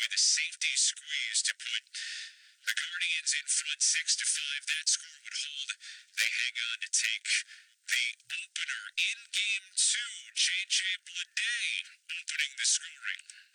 with a safety squeeze to put the Guardians in front 6-5. That score would hold. They hang on to take the opener in Game 2. J.J. Bleday opening the scoring.